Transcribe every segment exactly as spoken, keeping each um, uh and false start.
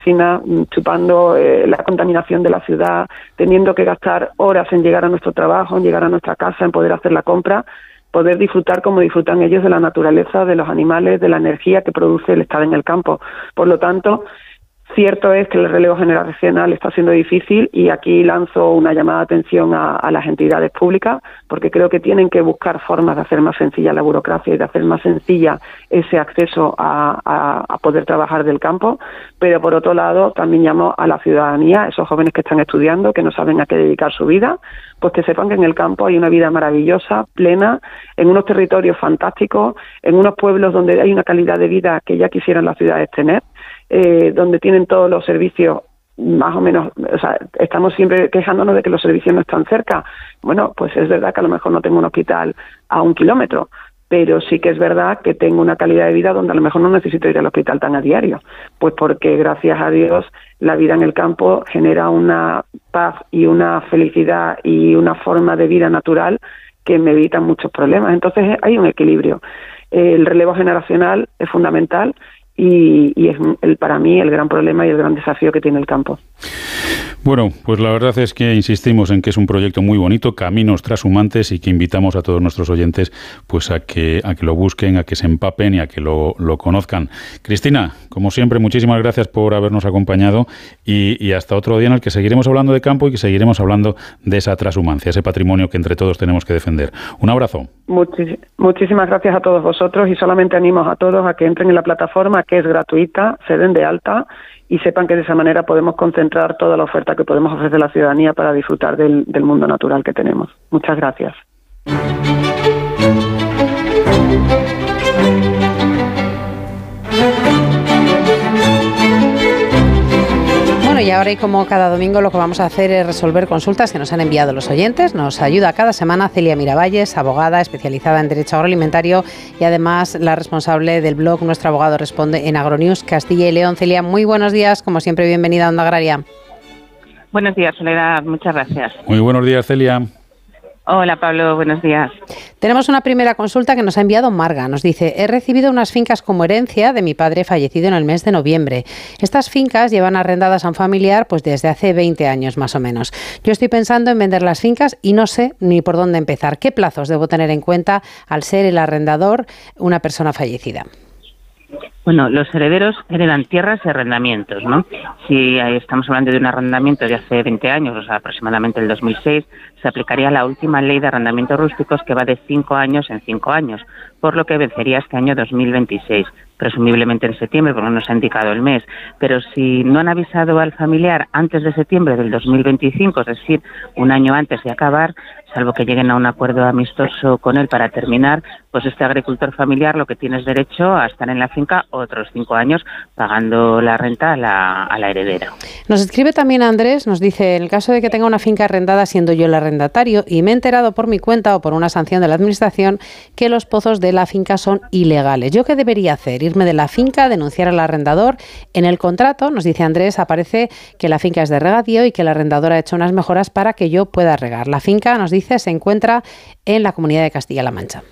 piscina, chupando eh, la contaminación de la ciudad, teniendo que gastar horas en llegar a nuestro trabajo, en llegar a nuestra casa, en poder hacer la compra, poder disfrutar como disfrutan ellos de la naturaleza, de los animales, de la energía que produce el estar en el campo. Por lo tanto, cierto es que el relevo generacional está siendo difícil y aquí lanzo una llamada de atención a, a las entidades públicas, porque creo que tienen que buscar formas de hacer más sencilla la burocracia y de hacer más sencilla ese acceso a, a, a poder trabajar del campo, pero por otro lado también llamo a la ciudadanía, esos jóvenes que están estudiando, que no saben a qué dedicar su vida, pues que sepan que en el campo hay una vida maravillosa, plena, en unos territorios fantásticos, en unos pueblos donde hay una calidad de vida que ya quisieran las ciudades tener, Eh, donde tienen todos los servicios más o menos, o sea, estamos siempre quejándonos de que los servicios no están cerca. Bueno, pues es verdad que a lo mejor no tengo un hospital a un kilómetro, pero sí que es verdad que tengo una calidad de vida donde a lo mejor no necesito ir al hospital tan a diario, pues porque gracias a Dios la vida en el campo genera una paz y una felicidad y una forma de vida natural que me evitan muchos problemas. Entonces hay un equilibrio. El relevo generacional es fundamental y, y es el, para mí el gran problema y el gran desafío que tiene el campo. Bueno, pues la verdad es que insistimos en que es un proyecto muy bonito, Caminos Trashumantes, y que invitamos a todos nuestros oyentes pues a que a que lo busquen, a que se empapen y a que lo, lo conozcan. Cristina, como siempre, muchísimas gracias por habernos acompañado y, y hasta otro día en el que seguiremos hablando de campo y que seguiremos hablando de esa trashumancia, ese patrimonio que entre todos tenemos que defender. Un abrazo. Muchis- muchísimas gracias a todos vosotros y solamente animo a todos a que entren en la plataforma, que es gratuita, se den de alta y sepan que de esa manera podemos concentrar toda la oferta que podemos ofrecer a la ciudadanía para disfrutar del, del mundo natural que tenemos. Muchas gracias. Bueno, y ahora y como cada domingo lo que vamos a hacer es resolver consultas que nos han enviado los oyentes. Nos ayuda cada semana Celia Miravalles, abogada especializada en Derecho Agroalimentario y además la responsable del blog Nuestro Abogado Responde en Agronews Castilla y León. Celia, muy buenos días, como siempre bienvenida a Onda Agraria. Buenos días, Soledad, muchas gracias. Muy buenos días, Celia. Hola, Pablo, buenos días. Tenemos una primera consulta que nos ha enviado Marga. Nos dice, he recibido unas fincas como herencia de mi padre fallecido en el mes de noviembre. Estas fincas llevan arrendadas a un familiar pues desde hace veinte años más o menos. Yo estoy pensando en vender las fincas y no sé ni por dónde empezar. ¿Qué plazos debo tener en cuenta al ser el arrendador una persona fallecida? Bueno, los herederos heredan tierras y arrendamientos, ¿no? Si estamos hablando de un arrendamiento de hace veinte años, o sea, aproximadamente el dos mil seis, se aplicaría la última ley de arrendamientos rústicos que va de cinco años en cinco años, por lo que vencería este año dos mil veintiséis, presumiblemente en septiembre, porque no nos ha indicado el mes. Pero si no han avisado al familiar antes de septiembre del dos mil veinticinco, es decir, un año antes de acabar, salvo que lleguen a un acuerdo amistoso con él para terminar, pues este agricultor familiar lo que tiene es derecho a estar en la finca otros cinco años pagando la renta a la, a la heredera. Nos escribe también Andrés, nos dice, en el caso de que tenga una finca arrendada siendo yo el arrendatario y me he enterado por mi cuenta o por una sanción de la administración que los pozos de la finca son ilegales. ¿Yo qué debería hacer? ¿Irme de la finca, denunciar al arrendador? En el contrato, nos dice Andrés, aparece que la finca es de regadío y que el arrendador ha hecho unas mejoras para que yo pueda regar. La finca, nos dice, se encuentra en la Comunidad de Castilla-La Mancha.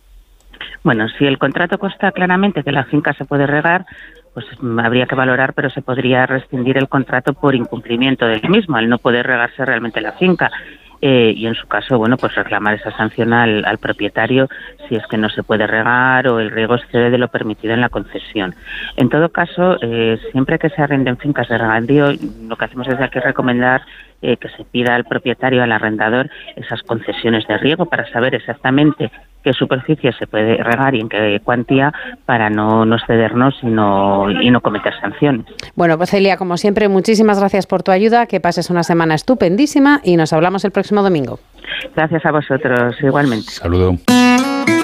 Bueno, si el contrato consta claramente que la finca se puede regar, pues habría que valorar, pero se podría rescindir el contrato por incumplimiento del mismo, al no poder regarse realmente la finca. Eh, y en su caso, bueno, pues reclamar esa sanción al, al propietario si es que no se puede regar o el riego excede de lo permitido en la concesión. En todo caso, eh, siempre que se arrenden fincas de regadío, lo que hacemos es aquí recomendar eh, que se pida al propietario, al arrendador, esas concesiones de riego para saber exactamente qué superficie se puede regar y en qué cuantía para no, no excedernos y no, y no cometer sanciones. Bueno, pues Celia, como siempre, muchísimas gracias por tu ayuda, que pases una semana estupendísima y nos hablamos el próximo domingo. Gracias a vosotros, igualmente. Saludo.